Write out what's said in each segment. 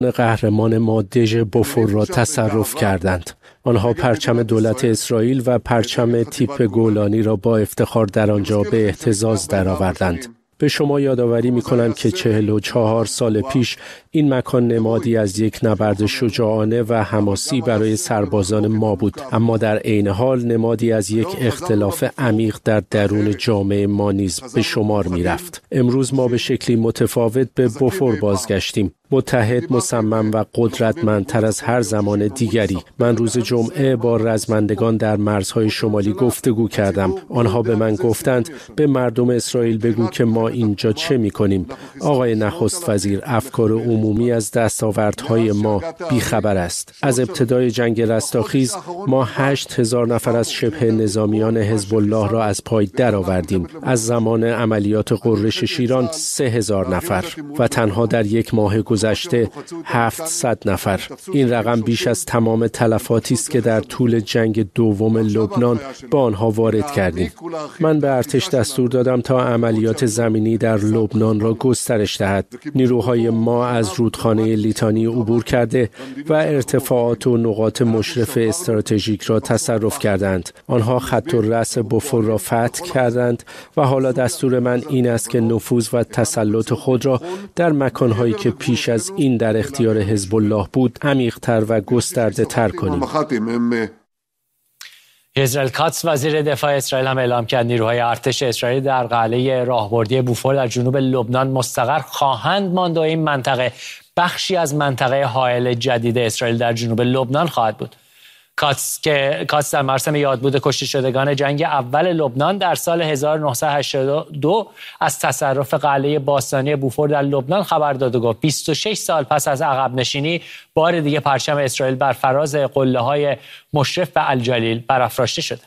قهرمان ما دژ بوفور را تصرف کردند. آنها پرچم دولت اسرائیل و پرچم تیپ گولانی را با افتخار در آنجا به اهتزاز درآوردند. به شما یادآوری می‌کنم که 44 سال پیش این مکان نمادی از یک نبرد شجاعانه و حماسی برای سربازان ما بود، اما در عین حال نمادی از یک اختلاف عمیق در درون جامعه ما نیز به شمار می‌رفت. امروز ما به شکلی متفاوت به بوفور بازگشتیم، متحد، مصمم و قدرتمندتر از هر زمان دیگری. من روز جمعه با رزمندگان در مرزهای شمالی گفتگو کردم. آنها به من گفتند به مردم اسرائیل بگو که ما اینجا چه می‌کنیم. آقای نخست وزیر، افکار عمومی از دستاوردهای ما بیخبر است. از ابتدای جنگ رستاخیز ما 8000 نفر از شبه نظامیان حزب الله را از پای درآوردیم. از زمان عملیات غرش شیران 3000 نفر و تنها در یک ماه گذشته 700 نفر. این رقم بیش از تمام تلفاتی است که در طول جنگ دوم لبنان با آنها وارد کردیم. من به ارتش دستور دادم تا عملیات زمینی در لبنان را گسترش دهد. نیروهای ما از رودخانه لیتانی عبور کرده و ارتفاعات و نقاط مشرف استراتژیک را تصرف کردند. آنها خط الرأس بوفور را فتح کردند و حالا دستور من این است که نفوذ و تسلط خود را در مکانهایی که پیش از این در اختیار حزب الله بود عمیق‌تر و گسترده‌تر کنیم. اسرائیل کاتس وزیر دفاع اسرائیل هم اعلام کرد نیروهای ارتش اسرائیل در قلعه راهبردی بوفور در جنوب لبنان مستقر خواهند ماند و این منطقه بخشی از منطقه حائل جدید اسرائیل در جنوب لبنان خواهد بود. کاتس در مراسم یادبود کشته شدگان جنگ اول لبنان در سال 1982 از تصرف قلعه باستانی بوفور در لبنان خبر داد و گفت 26 سال پس از عقب نشینی بار دیگه پرچم اسرائیل بر فراز قله‌های مشرف به الجلیل برافراشته شده.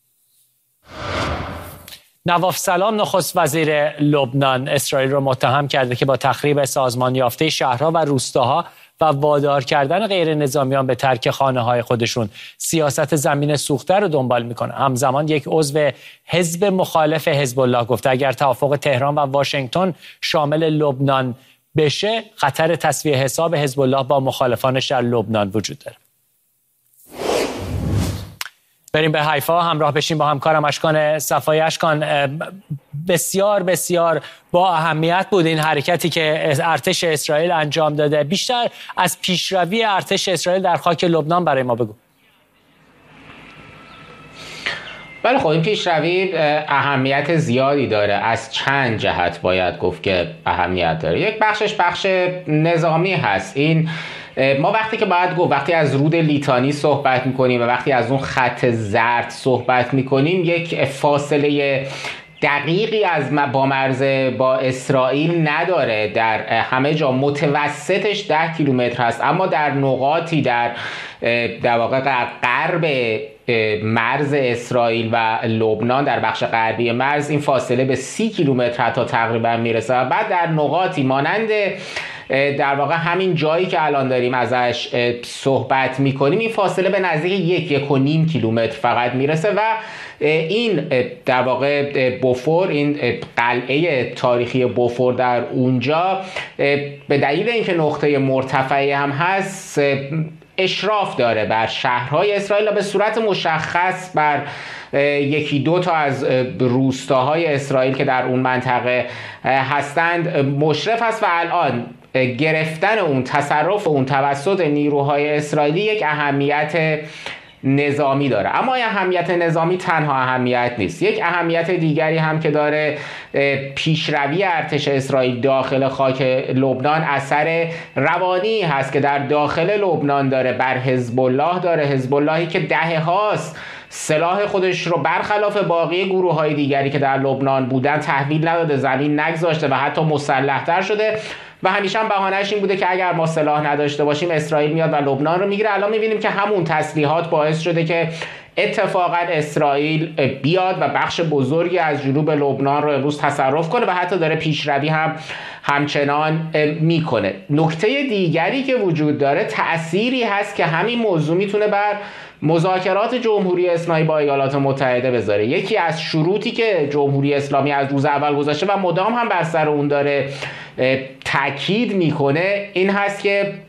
نواف سلام نخست وزیر لبنان اسرائیل را متهم کرده که با تخریب سازمان یافته شهرها و روستاها و وادار کردن غیر نظامیان به ترک خانه‌های خودشون سیاست زمین سوخته رو دنبال میکنه. همزمان یک عضو حزب مخالف حزب الله گفته اگر توافق تهران و واشنگتن شامل لبنان بشه خطر تسویه حساب حزب الله با مخالفانش در لبنان وجود داره. بریم به حیفا همراه بشیم با همکارم اشکان صفایی. اشکان، بسیار بسیار با اهمیت بود این حرکتی که ارتش اسرائیل انجام داده. بیشتر از پیشروی ارتش اسرائیل در خاک لبنان برای ما بگو. بله خب این پیشروی اهمیت زیادی داره، از چند جهت باید گفت که اهمیت داره. یک بخشش بخش نظامی هست. این ما وقتی که باید گفت وقتی از رود لیتانی صحبت میکنیم و وقتی از اون خط زرد صحبت میکنیم یک فاصله دقیقی از با مرز با اسرائیل نداره، در همه جا متوسطش 10 کیلومتر هست، اما در نقاطی در واقع غرب مرز اسرائیل و لبنان در بخش غربی مرز این فاصله به 30 کیلومتر حتی تقریبا میرسه و بعد در نقاطی مانند در واقع همین جایی که الان داریم ازش صحبت میکنیم این فاصله به نزدیک 1.5 کیلومتر فقط میرسه و این در واقع بوفور، این قلعه تاریخی بوفور در اونجا به دلیل اینکه نقطه مرتفعی هم هست اشراف داره بر شهرهای اسرائیل و به صورت مشخص بر یکی دو تا از روستاهای اسرائیل که در اون منطقه هستند مشرف است و الان گرفتن اون، تصرف اون توسط نیروهای اسرائیلی یک اهمیت نظامی داره. اما اهمیت نظامی تنها اهمیت نیست، یک اهمیت دیگری هم که داره پیشروی ارتش اسرائیل داخل خاک لبنان اثر روانی هست که در داخل لبنان داره بر حزب الله داره. حزب اللهی که دهه هاست سلاح خودش رو برخلاف باقی گروه‌های دیگری که در لبنان بودن تحویل نداده، زمین نگذاشته و حتی مسلح‌تر شده و همیشه هم بهانه‌اش این بوده که اگر ما سلاح نداشته باشیم اسرائیل میاد و لبنان رو میگیره. الان میبینیم که همون تسلیحات باعث شده که اتفاقا اسرائیل بیاد و بخش بزرگی از جنوب لبنان رو امروز تصرف کنه و حتی داره پیشروی هم همچنان میکنه. نکته دیگری که وجود داره تأثیری هست که همین موضوع میتونه بر مذاکرات جمهوری اسلامی با ایالات متحده بذاره. یکی از شروطی که جمهوری اسلامی از روز اول گذاشته و مدام هم بر سر اون داره تاکید میکنه این هست که